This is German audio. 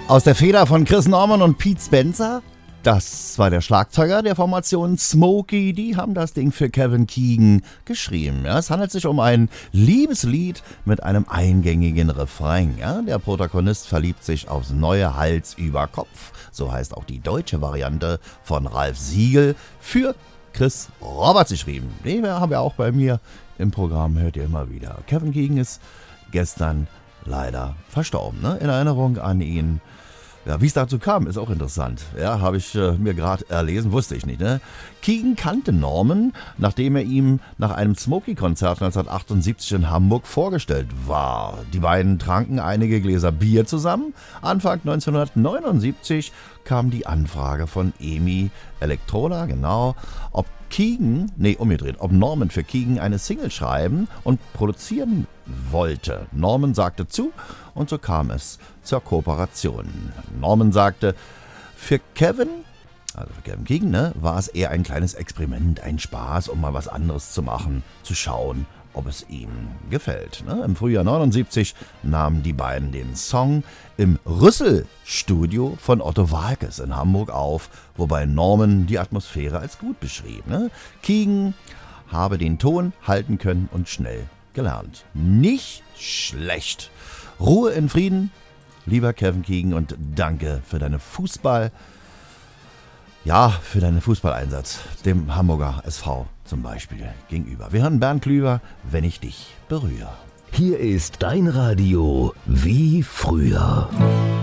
Aus der Feder von Chris Norman und Pete Spencer. Das war der Schlagzeuger der Formation Smokey. Die haben das Ding für Kevin Keegan geschrieben. Ja, es handelt sich um ein Liebeslied mit einem eingängigen Refrain. Ja, der Protagonist verliebt sich aufs neue Hals über Kopf. So heißt auch die deutsche Variante von Ralf Siegel für Chris Roberts geschrieben. Den haben wir auch bei mir im Programm, hört ihr immer wieder. Kevin Keegan ist gestern leider verstorben. Ne? In Erinnerung an ihn. Ja, wie es dazu kam, ist auch interessant. Ja, habe ich mir gerade erlesen, wusste ich nicht. Ne? Keegan kannte Norman, nachdem er ihm nach einem Smokey-Konzert 1978 in Hamburg vorgestellt war. Die beiden tranken einige Gläser Bier zusammen. Anfang 1979 kam die Anfrage von EMI Elektroda, genau, ob Norman für Keegan eine Single schreiben und produzieren wollte. Norman sagte zu und so kam es zur Kooperation. Norman sagte, für Kevin Keegan, ne, war es eher ein kleines Experiment, ein Spaß, um mal was anderes zu machen, zu schauen, ob es ihm gefällt. Ne? Im Frühjahr 79 nahmen die beiden den Song im Rüssel-Studio von Otto Waalkes in Hamburg auf, wobei Norman die Atmosphäre als gut beschrieb. Ne? Keegan habe den Ton halten können und schnell gelernt. Nicht schlecht. Ruhe in Frieden, lieber Kevin Keegan, und danke für deine für deinen Fußballeinsatz, dem Hamburger SV zum Beispiel gegenüber. Wir hören Bernd Klüver, wenn ich dich berühre. Hier ist dein Radio wie früher.